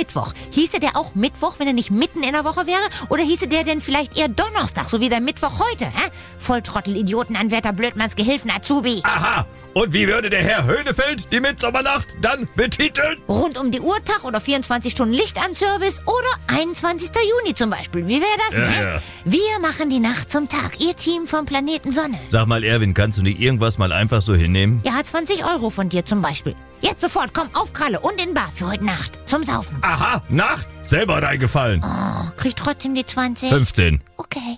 Mittwoch. Hieße der auch Mittwoch, wenn er nicht mitten in der Woche wäre? Oder hieße der denn vielleicht eher Donnerstag, so wie der Mittwoch heute? Hä? Volltrottel, Idiotenanwärter, Blödmanns Gehilfen, Azubi. Aha! Und wie würde der Herr Höhnefeld die Mitsommernacht dann betiteln? Rund um die Uhr Tag oder 24 Stunden Licht an Service oder 21. Juni zum Beispiel. Wie wäre das? Ja. Wir machen die Nacht zum Tag. Ihr Team vom Planeten Sonne. Sag mal, Erwin, kannst du nicht irgendwas mal einfach so hinnehmen? Ja, 20 Euro von dir zum Beispiel. Jetzt sofort, komm auf Kralle und in Bar für heute Nacht. Zum Saufen. Aha, Nacht? Selber reingefallen. Oh, krieg trotzdem die 20. 15. Okay.